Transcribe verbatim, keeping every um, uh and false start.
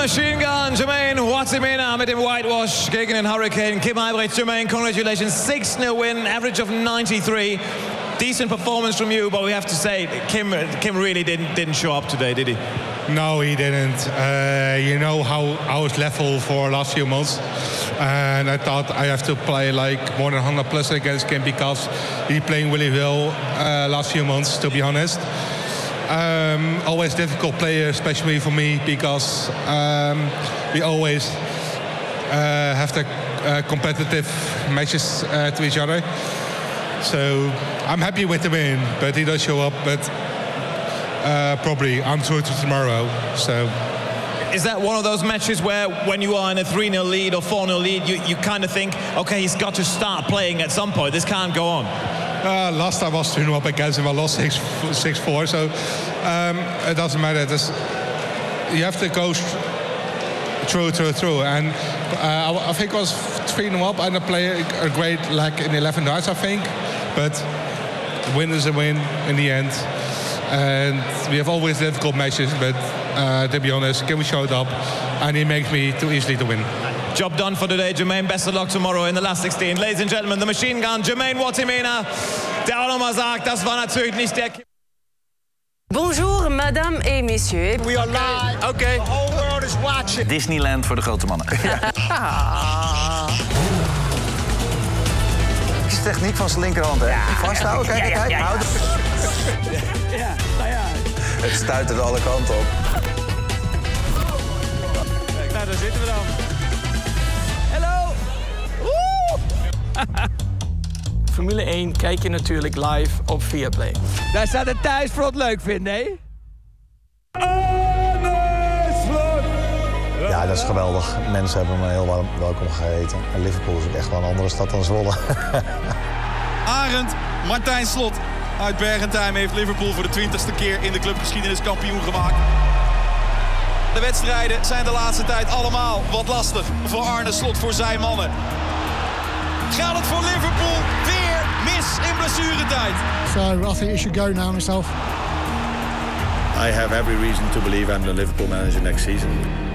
Machine Gun, Jermaine Watimena met een whitewash gegen een Hurricane. Kim Huybrechts, Jermaine, congratulations. six nil win, average of ninety-three. Decent performance from you, but we have to say, Kim Kim really didn't didn't show up today, did he? No, he didn't. Uh, you know how I was level for last few months. And I thought I have to play like more than one hundred plus against Kim because he playing really well uh, last few months, to be honest. Um, always difficult player, especially for me, because um, we always uh, have the uh, competitive matches uh, to each other. So I'm happy with the win, but he does show up. But uh, probably I'm through to tomorrow. So. Is that one of those matches where when you are in a three nil lead or four nil lead, you, you kind of think, okay, he's got to start playing at some point. This can't go on. Uh, last time I was two nil up against him, I lost six four. So um, it doesn't matter. Just, you have to go through, through, through. And uh, I, I think I was three nil up and I played a great leg in eleven darts, I think. But a win is a win in the end. And we have always difficult matches, but uh, to be honest, Kim showed up and he makes me too easily to win. Job done for today, Jermaine. Best of luck tomorrow in the last sixteen. Ladies and gentlemen, the Machine Gun, Jermaine Watimena, der auch nochmal sagt, das war natürlich nicht der... Bonjour, madame et messieurs. We are live. Okay. The whole world is watching. Disneyland voor de grote mannen. Techniek van zijn linkerhand, hè? Ja, vasthouden, kijk, kijk, kijk. Ja, ja, ja. Houd het. Ja, nou ja. Het stuitert alle kanten op. Kijk, nou, daar zitten we dan. Hallo! Woe! Formule één kijk je natuurlijk live op Viaplay. Daar staat het thuisfront leuk vinden, hè? Ja, dat is geweldig. Mensen hebben me heel warm welkom geheten. En Liverpool is ook echt wel een andere stad dan Zwolle. Arend Martijn Slot uit Bergentheim heeft Liverpool voor de twintigste keer in de clubgeschiedenis kampioen gemaakt. De wedstrijden zijn de laatste tijd allemaal wat lastig voor Arne Slot, voor zijn mannen. Gaat het voor Liverpool weer mis in blessuretijd? So I think he should go now myself. I have every reason to believe I'm the Liverpool manager next season.